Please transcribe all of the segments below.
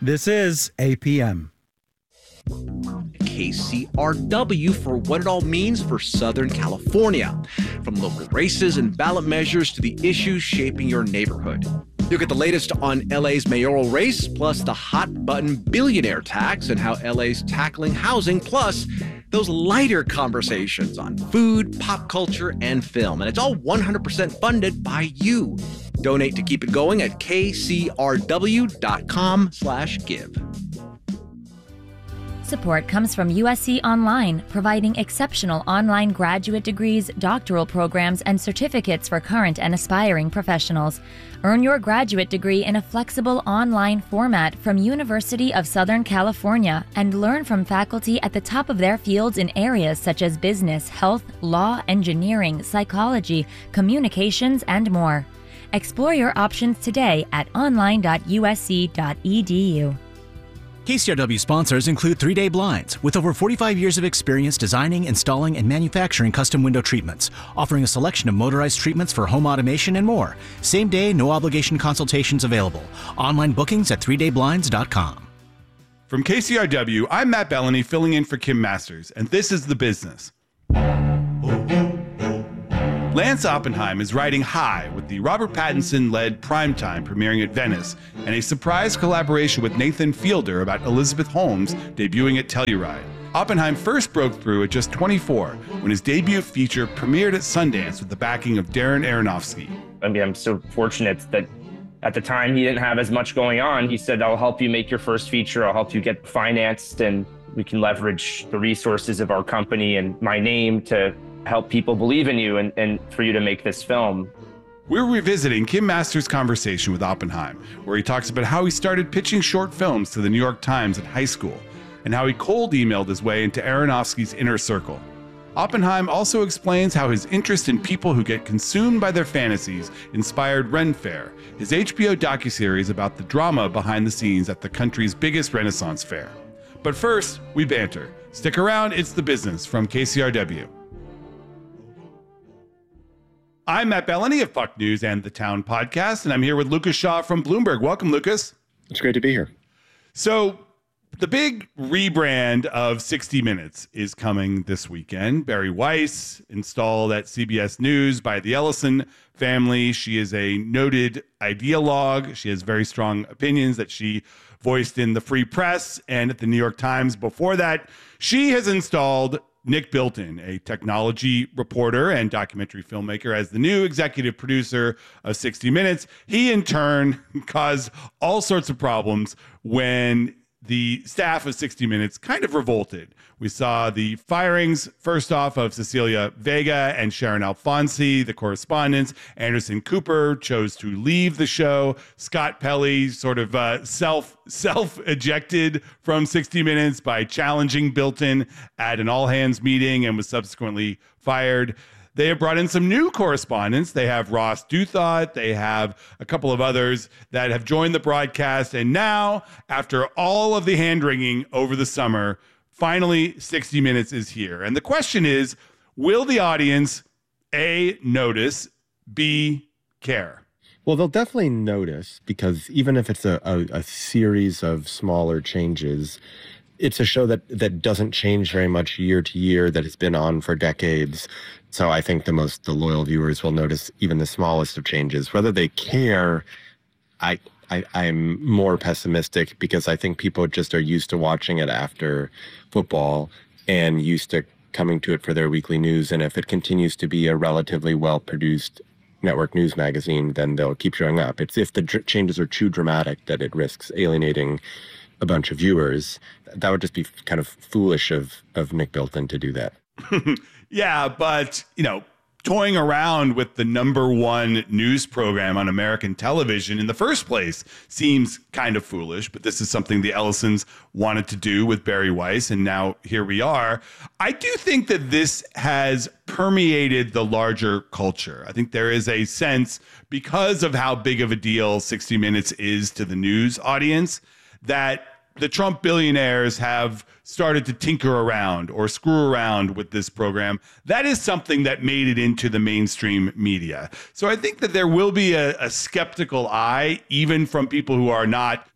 This is APM. KCRW for what it all means for Southern California. From local races and ballot measures to the issues shaping your neighborhood. You'll get the latest on LA's mayoral race, plus the hot button billionaire tax and how LA's tackling housing, plus those lighter conversations on food, pop culture, and film. And it's all 100% funded by you. Donate to keep it going at kcrw.com/give. Support comes from USC Online, providing exceptional online graduate degrees, doctoral programs, and certificates for current and aspiring professionals. Earn your graduate degree in a flexible online format from University of Southern California and learn from faculty at the top of their fields in areas such as business, health, law, engineering, psychology, communications, and more. Explore your options today at online.usc.edu. KCRW sponsors include 3 Day Blinds, with over 45 years of experience designing, installing, and manufacturing custom window treatments, offering a selection of motorized treatments for home automation and more. Same day, no obligation consultations available. Online bookings at 3dayblinds.com. From KCRW, I'm Matt Bellany filling in for Kim Masters, and this is The Business. Lance Oppenheim is riding high with the Robert Pattinson-led Primetime premiering at Venice and a surprise collaboration with Nathan Fielder about Elizabeth Holmes debuting at Telluride. Oppenheim first broke through at just 24 when his debut feature premiered at Sundance with the backing of Darren Aronofsky. I mean, I'm so fortunate that at the time he didn't have as much going on. He said, I'll help you make your first feature. I'll help you get financed, and we can leverage the resources of our company and my name to help people believe in you and for you to make this film. We're revisiting Kim Masters' conversation with Oppenheim, where he talks about how he started pitching short films to the New York Times in high school and how he cold emailed his way into Aronofsky's inner circle. Oppenheim also explains how his interest in people who get consumed by their fantasies inspired Ren Fair, his HBO docuseries about the drama behind the scenes at the country's biggest Renaissance fair. But first, we banter. Stick around, it's The Business from KCRW. I'm Matt Bellany of Puck News and The Town Podcast, and I'm here with Lucas Shaw from Bloomberg. Welcome, Lucas. It's great to be here. So, the big rebrand of 60 Minutes is coming this weekend. Bari Weiss, installed at CBS News by the Ellison family. She is a noted ideologue. She has very strong opinions that she voiced in the Free Press and at the New York Times before that. She has installed Nick Bilton, a technology reporter and documentary filmmaker, as the new executive producer of 60 Minutes. He, in turn, caused all sorts of problems when the staff of 60 Minutes kind of revolted. We saw the firings, first off, of Cecilia Vega and Sharon Alfonsi, the correspondents. Anderson Cooper chose to leave the show. Scott Pelley sort of self-ejected from 60 Minutes by challenging Bilton at an all-hands meeting and was subsequently fired. They have brought in some new correspondents. They have Ross Douthat. They have a couple of others that have joined the broadcast. And now, after all of the hand-wringing over the summer, finally 60 Minutes is here. And the question is, will the audience, A, notice, B, care? Well, they'll definitely notice, because even if it's a series of smaller changes, it's a show that doesn't change very much year to year, that has been on for decades. So I think the loyal viewers will notice even the smallest of changes. Whether they care, I'm more pessimistic, because I think people just are used to watching it after football and used to coming to it for their weekly news. And if it continues to be a relatively well-produced network news magazine, then they'll keep showing up. It's if the changes are too dramatic that it risks alienating a bunch of viewers. That would just be kind of foolish of Nick Bilton to do that. Yeah, but, toying around with the number one news program on American television in the first place seems kind of foolish, but this is something the Ellisons wanted to do with Bari Weiss, and now here we are. I do think that this has permeated the larger culture. I think there is a sense, because of how big of a deal 60 Minutes is to the news audience, that the Trump billionaires have started to tinker around or screw around with this program. That is something that made it into the mainstream media. So I think that there will be a skeptical eye, even from people who are not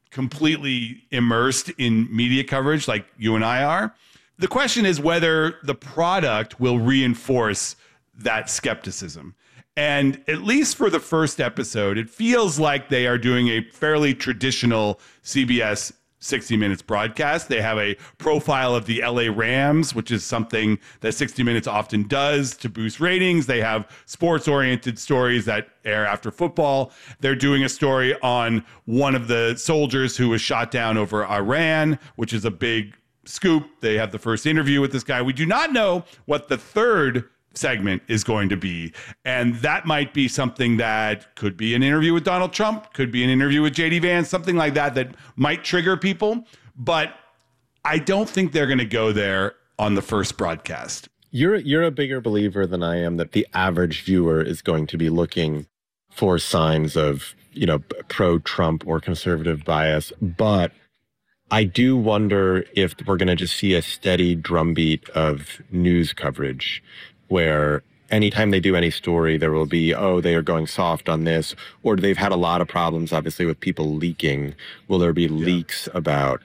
completely immersed in media coverage like you and I are. The question is whether the product will reinforce that skepticism. And at least for the first episode, it feels like they are doing a fairly traditional CBS 60 Minutes broadcast. They have a profile of the LA Rams, which is something that 60 Minutes often does to boost ratings. They have sports-oriented stories that air after football. They're doing a story on one of the soldiers who was shot down over Iran, which is a big scoop. They have the first interview with this guy. We do not know what the third segment is going to be. And that might be something that could be an interview with Donald Trump, could be an interview with JD Vance, something like that that might trigger people. But I don't think they're going to go there on the first broadcast. You're a bigger believer than I am that the average viewer is going to be looking for signs of, pro-Trump or conservative bias. But I do wonder if we're going to just see a steady drumbeat of news coverage where anytime they do any story, there will be, they are going soft on this, or they've had a lot of problems, obviously, with people leaking. Will there be leaks about,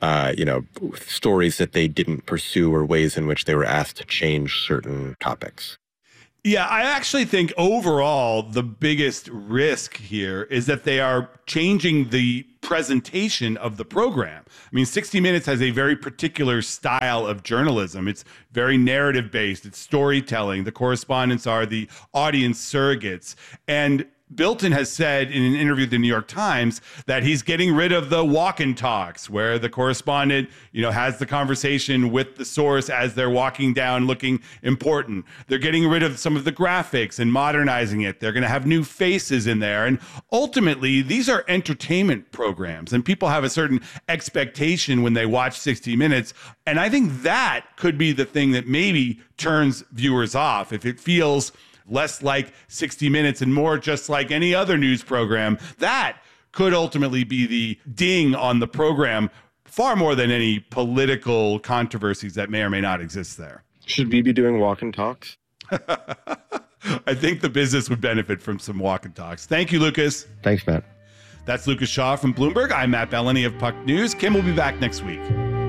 stories that they didn't pursue or ways in which they were asked to change certain topics? Yeah, I actually think overall the biggest risk here is that they are changing the presentation of the program. I mean, 60 Minutes has a very particular style of journalism. It's very narrative based. It's storytelling. The correspondents are the audience surrogates. And Bilton has said in an interview with the New York Times that he's getting rid of the walk and talks where the correspondent, has the conversation with the source as they're walking down looking important. They're getting rid of some of the graphics and modernizing it. They're going to have new faces in there. And ultimately, these are entertainment programs and people have a certain expectation when they watch 60 Minutes. And I think that could be the thing that maybe turns viewers off if it feels less like 60 Minutes and more just like any other news program. That could ultimately be the ding on the program far more than any political controversies that may or may not exist there. Should we be doing walk and talks? I think the business would benefit from some walk and talks. Thank you, Lucas. Thanks, Matt. That's Lucas Shaw from Bloomberg. I'm Matt Bellany of Puck News. Kim will be back next week.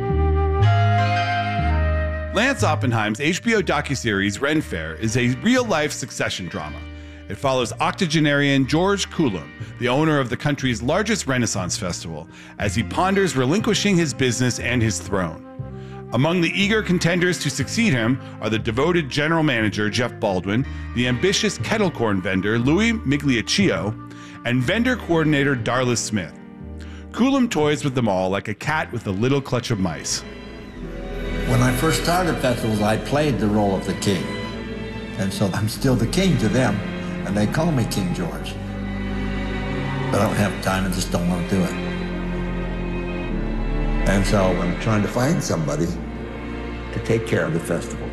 Lance Oppenheim's HBO docuseries Ren Fair is a real-life succession drama. It follows octogenarian George Coulomb, the owner of the country's largest Renaissance festival, as he ponders relinquishing his business and his throne. Among the eager contenders to succeed him are the devoted general manager Jeff Baldwin, the ambitious kettle corn vendor Louis Migliaccio, and vendor coordinator Darla Smith. Coulomb toys with them all like a cat with a little clutch of mice. When I first started festivals, I played the role of the king. And so I'm still the king to them, and they call me King George. But I don't have time and just don't want to do it. And so I'm trying to find somebody to take care of the festival.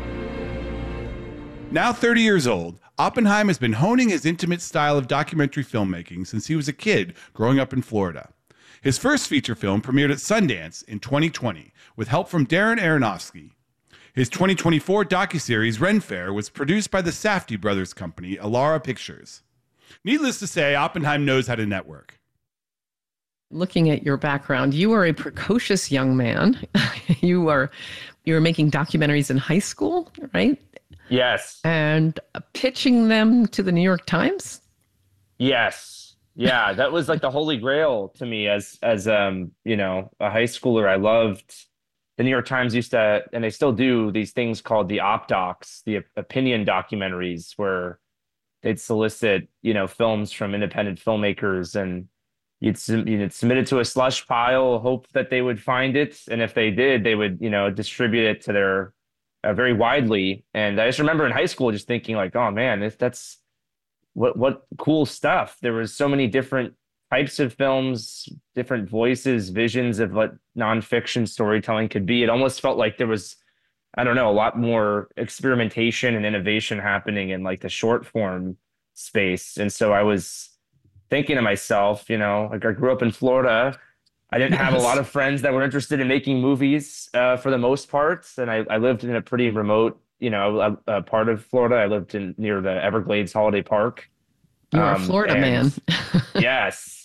Now 30 years old, Oppenheim has been honing his intimate style of documentary filmmaking since he was a kid growing up in Florida. His first feature film premiered at Sundance in 2020 with help from Darren Aronofsky. His 2024 docuseries Ren Fair was produced by the Safdie brothers company, Elara Pictures. Needless to say, Oppenheim knows how to network. Looking at your background, you are a precocious young man. you were making documentaries in high school, right? Yes. And pitching them to the New York Times? Yes. Yeah, that was like the holy grail to me as a high schooler. I loved the New York Times used to, and they still do, these things called the op docs, the opinion documentaries, where they'd solicit, films from independent filmmakers, and you'd submit it to a slush pile, hope that they would find it, and if they did, they would, distribute it to their very widely. And I just remember in high school just thinking like, oh man, that's what cool stuff. There was so many different types of films, different voices, visions of what nonfiction storytelling could be. It almost felt like there was, I don't know, a lot more experimentation and innovation happening in like the short form space. And so I was thinking to myself, like I grew up in Florida. I didn't have a lot of friends that were interested in making movies for the most part. And I lived in a pretty remote, part of Florida. I lived near the Everglades Holiday Park. You're a Florida man. Yes.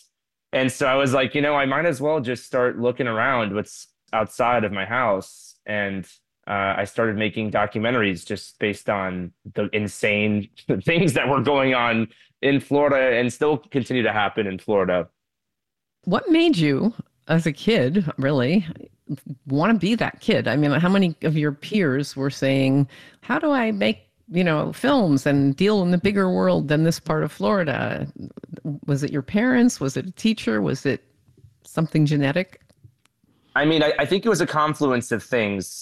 And so I was like, I might as well just start looking around what's outside of my house. And I started making documentaries just based on the insane things that were going on in Florida and still continue to happen in Florida. What made you, as a kid, really want to be that kid? I mean, how many of your peers were saying, how do I make, films and deal in the bigger world than this part of Florida? Was it your parents? Was it a teacher? Was it something genetic? I mean, I think it was a confluence of things.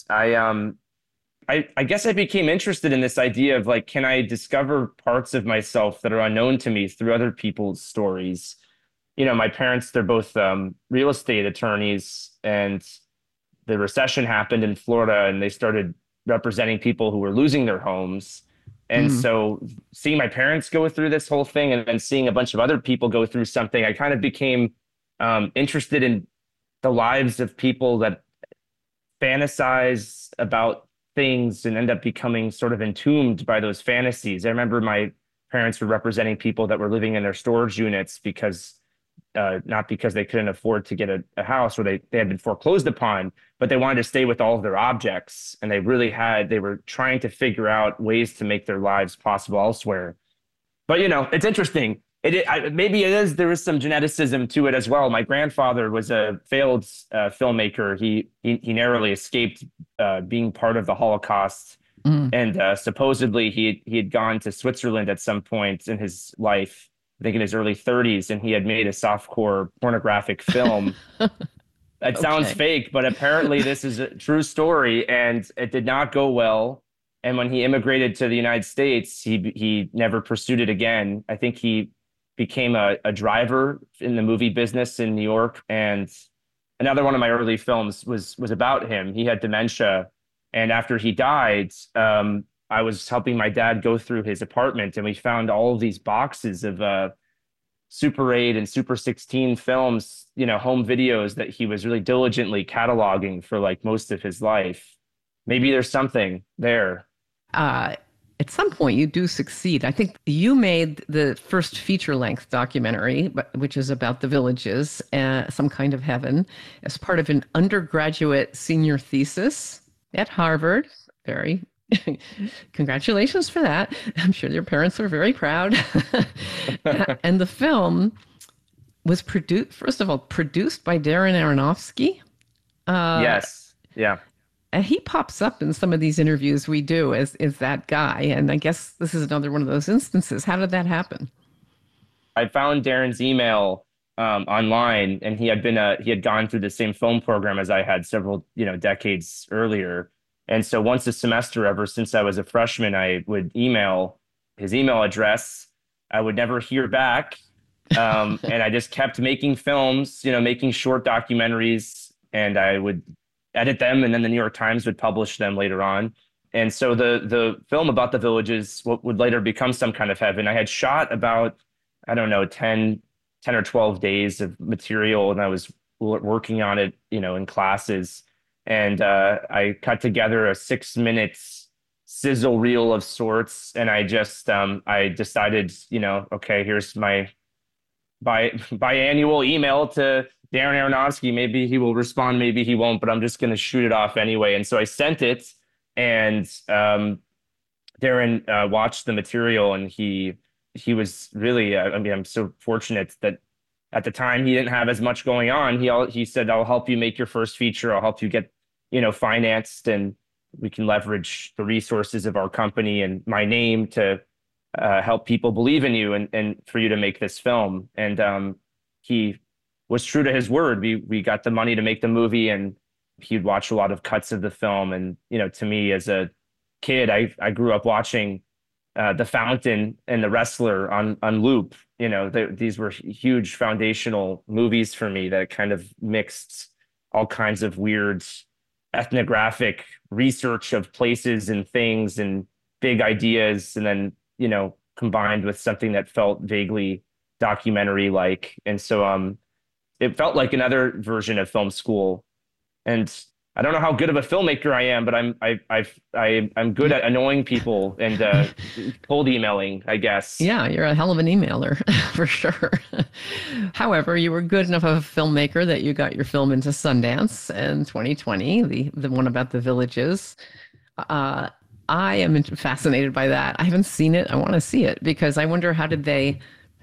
I guess I became interested in this idea of like, can I discover parts of myself that are unknown to me through other people's stories? My parents, they're both real estate attorneys, and the recession happened in Florida and they started representing people who were losing their homes. And so seeing my parents go through this whole thing and then seeing a bunch of other people go through something, I kind of became interested in the lives of people that fantasize about things and end up becoming sort of entombed by those fantasies. I remember my parents were representing people that were living in their storage units because not because they couldn't afford to get a house or they had been foreclosed upon, but they wanted to stay with all of their objects. And they were trying to figure out ways to make their lives possible elsewhere. But, it's interesting. There is some geneticism to it as well. My grandfather was a failed filmmaker. He narrowly escaped being part of the Holocaust. And supposedly he had gone to Switzerland at some point in his life, I think in his early 30s, and he had made a softcore pornographic film. That sounds fake, but apparently this is a true story, and it did not go well. And when he immigrated to the United States, he never pursued it again. I think he became a driver in the movie business in New York. And another one of my early films was about him. He had dementia, and after he died, I was helping my dad go through his apartment, and we found all of these boxes of Super 8 and Super 16 films, home videos that he was really diligently cataloging for like most of his life. Maybe there's something there. At some point, you do succeed. I think you made the first feature-length documentary, which is about the Villages, Some Kind of Heaven, as part of an undergraduate senior thesis at Harvard. Very congratulations for that. I'm sure your parents were very proud. And the film was produced by Darren Aronofsky. Yes. Yeah. And he pops up in some of these interviews we do as that guy. And I guess this is another one of those instances. How did that happen? I found Darren's email online, and he had gone through the same film program as I had several, decades earlier. And so once a semester, ever since I was a freshman, I would email his email address. I would never hear back. And I just kept making films, making short documentaries, and I would edit them, and then the New York Times would publish them later on. And so the film about the Villages would later become Some Kind of Heaven. I had shot about, 10 or 12 days of material, and I was working on it, in classes. And I cut together a 6-minute sizzle reel of sorts. And I just, I decided, okay, here's my biannual email to Darren Aronofsky. Maybe he will respond, maybe he won't, but I'm just going to shoot it off anyway. And so I sent it, and Darren watched the material, and he was really, I'm so fortunate that at the time he didn't have as much going on. He said, I'll help you make your first feature. I'll help you get, financed, and we can leverage the resources of our company and my name to help people believe in you and for you to make this film. And he was true to his word. We got the money to make the movie, and he'd watch a lot of cuts of the film. And, to me as a kid, I grew up watching The Fountain and The Wrestler on loop. These were huge foundational movies for me that kind of mixed all kinds of weird ethnographic research of places and things and big ideas, and then, combined with something that felt vaguely documentary-like. And so it felt like another version of film school. And I don't know how good of a filmmaker I am, but I'm good at annoying people and cold emailing, I guess. Yeah, you're a hell of an emailer for sure. However, you were good enough of a filmmaker that you got your film into Sundance in 2020, the one about the villages. I am fascinated by that. I haven't seen it. I want to see it because I wonder how did the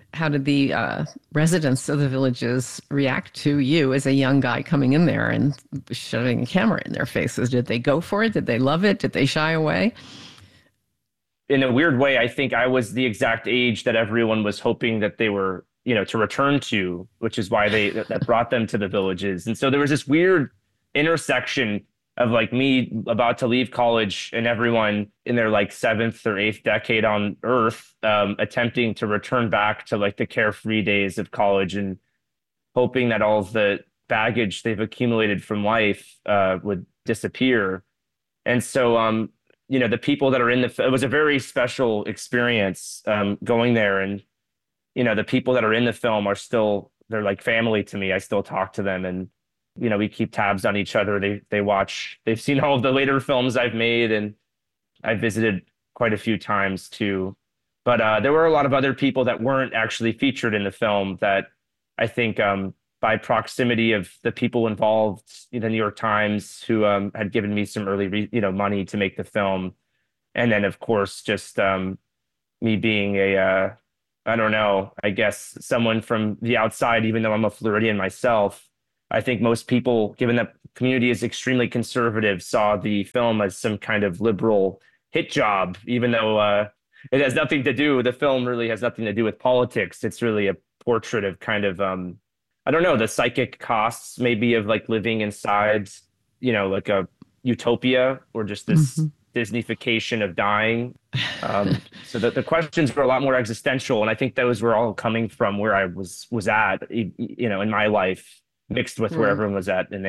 residents of the villages react to you as a young guy coming in there and shoving a camera in their faces? Did they go for it? Did they love it? Did they shy away? In a weird way, I think I was the exact age that everyone was hoping that they were, to return to, which is why that brought them to the villages. And so there was this weird intersection of like me about to leave college and everyone in their like 7th or 8th decade on Earth, attempting to return back to like the carefree days of college and hoping that all of the baggage they've accumulated from life would disappear. And so, the people that are it was a very special experience going there. And, the people that are in the film they're like family to me. I still talk to them and, we keep tabs on each other. They've seen all of the later films I've made, and I visited quite a few times too. But there were a lot of other people that weren't actually featured in the film that I think by proximity of the people involved, the New York Times, who had given me some early, money to make the film. And then, of course, just me being I don't know, I guess someone from the outside, even though I'm a Floridian myself. I think most people, given that the community is extremely conservative, saw the film as some kind of liberal hit job, even though it has nothing to do, the film really has nothing to do with politics. It's really a portrait of kind of, I don't know, the psychic costs maybe of like living inside, like a utopia or just this Disneyfication of dying. So the questions were a lot more existential. And I think those were all coming from where I was at, in my life, mixed with where everyone was at in